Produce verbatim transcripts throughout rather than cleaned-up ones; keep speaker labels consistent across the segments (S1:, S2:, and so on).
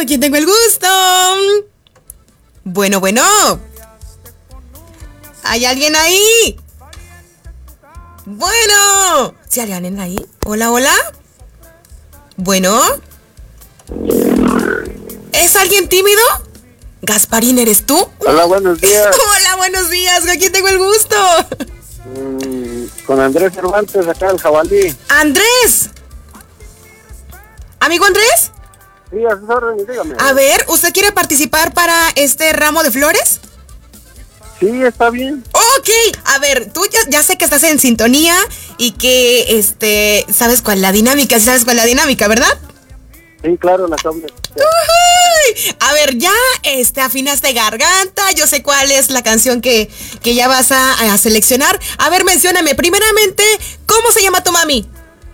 S1: ¿con quién tengo el gusto? Bueno, bueno. ¿Hay alguien ahí? Bueno. ¿Sí hay alguien ahí? Hola, hola. Bueno. ¿Es alguien tímido? Gasparín, ¿eres tú?
S2: Hola, buenos días.
S1: Hola, buenos días. ¿Con quién tengo el gusto?
S2: Mm, con Andrés Cervantes, acá del Jabalí.
S1: ¡Andrés! ¿Amigo Andrés?
S2: Sí, a sus órdenes, dígame.
S1: A ver, ¿usted quiere participar para este ramo de flores?
S2: Sí, está bien.
S1: Ok, a ver, tú ya, ya sé que estás en sintonía y que, este, sabes cuál es la dinámica, sabes cuál es la dinámica, ¿verdad?
S2: Sí, claro, la cambio.
S1: Uy, a ver, ya este, afinaste garganta, yo sé cuál es la canción que, que ya vas a, a seleccionar. A ver, mencióname, primeramente, ¿cómo se llama tu mami?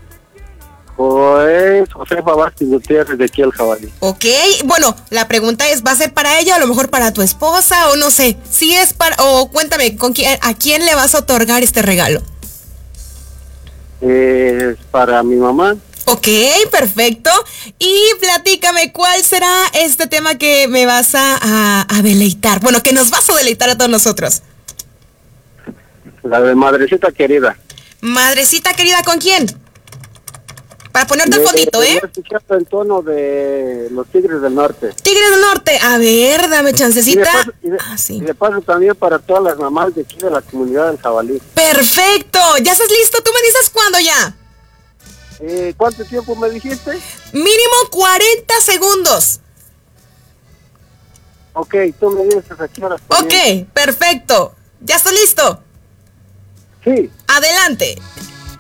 S2: Pues Josefa Vázquez Gutiérrez, de aquí al Jabalí.
S1: Ok, bueno, la pregunta es, ¿va a ser para ella o a lo mejor para tu esposa o no sé? Si es para, o cuéntame, ¿con quién, a quién le vas a otorgar este regalo?
S2: Es para mi mamá.
S1: Ok, perfecto. Y platícame, ¿cuál será este tema que me vas a, a, a deleitar? Bueno, que nos vas a deleitar a todos nosotros.
S2: La de Madrecita Querida.
S1: Madrecita querida, ¿con quién? Para ponerte
S2: De-
S1: el fondito, ¿eh?
S2: de escuchando el tono de los Tigres del Norte.
S1: Tigres del Norte. A ver, dame
S2: Y de,
S1: chancecita.
S2: paso, y, de,
S1: Ah, sí.
S2: y de paso también para todas las mamás de aquí de la comunidad del Jabalí.
S1: Perfecto. ¿Ya estás listo? ¿Tú me dices cuándo ya?
S2: Eh, ¿Cuánto tiempo me dijiste?
S1: Mínimo cuarenta segundos.
S2: Ok, tú me dices aquí a las
S1: Ok, perfecto. ¿Ya estás listo?
S2: Sí.
S1: Adelante.